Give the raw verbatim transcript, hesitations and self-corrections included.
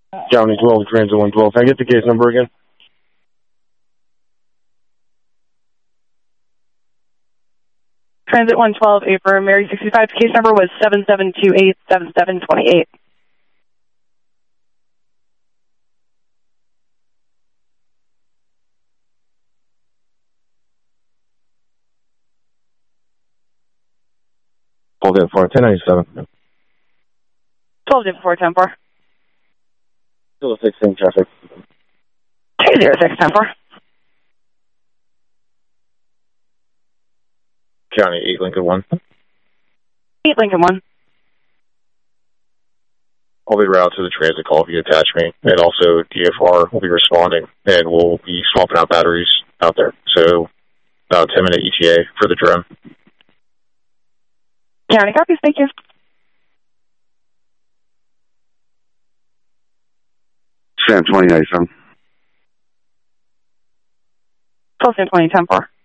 County twelve, Transit one twelve. Can I get the case number again? Transit one twelve, A for Mary sixty-five. Case number was seven seven two eight seven seven two eight. Hold it for ten ninety-seven. twelve zero four ten four. Still a sixteen traffic. two zero six ten four. County eight, Lincoln one. eight Lincoln one. I'll be routed to the transit call if you attach me. And also D F R will be responding, and we'll be swapping out batteries out there. So about ten minute E T A for the drone. County copies, thank you. Sam twenty ninety-seven. twelve twenty ten four.